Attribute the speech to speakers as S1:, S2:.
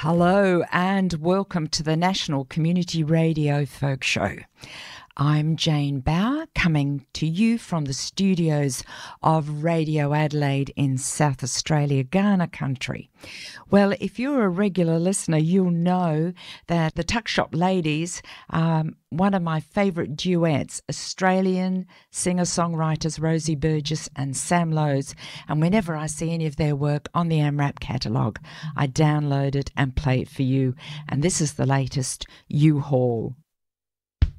S1: Hello and welcome to the National Community Radio Folk Show. I'm Jane Bauer, coming to you from the studios of Radio Adelaide in South Australia, Kaurna country. Well, if you're a regular listener, you'll know that the Tuck Shop Ladies are one of my favourite duets, Australian singer-songwriters Rosie Burgess and Sam Lowe's. And whenever I see any of their work on the AMRAP catalogue, I download it and play it for you. And this is the latest, U-Haul.